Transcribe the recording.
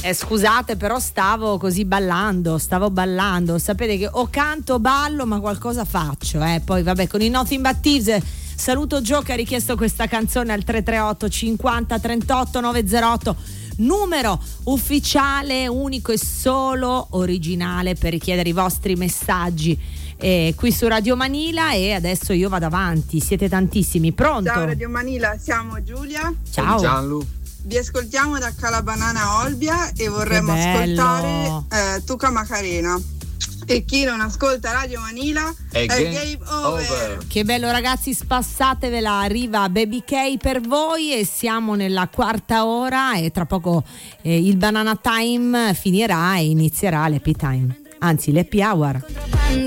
Scusate, però stavo ballando. Sapete che o canto o ballo, ma qualcosa faccio. Poi vabbè, con i Nothing But Thieves saluto Gio che ha richiesto questa canzone al 338 50 38 908. Numero ufficiale, unico e solo originale per richiedere i vostri messaggi qui su Radio Manila. E adesso io vado avanti, siete tantissimi. Pronto? Ciao Radio Manila, siamo Giulia. Ciao Gianlu. Vi ascoltiamo da Calabanana Olbia e vorremmo ascoltare Tuca Macarena. E chi non ascolta Radio Manila è game over. Che bello ragazzi, spassatevela, arriva Baby K per voi e siamo nella quarta ora e tra poco il Banana Time finirà e inizierà l'Happy Time, anzi l'Happy Hour.